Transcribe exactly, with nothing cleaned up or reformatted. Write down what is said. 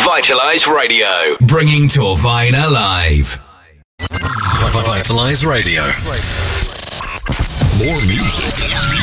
Vitalize Radio, bringing Torvine alive. Vitalize Radio. More music.